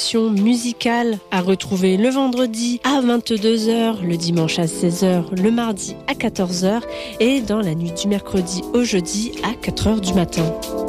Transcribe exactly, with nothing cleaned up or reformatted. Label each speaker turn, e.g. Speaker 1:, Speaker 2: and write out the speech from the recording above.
Speaker 1: programmation musicale à retrouver le vendredi à vingt-deux heures, le dimanche à seize heures, le mardi à quatorze heures et dans la nuit du mercredi au jeudi à quatre heures du matin.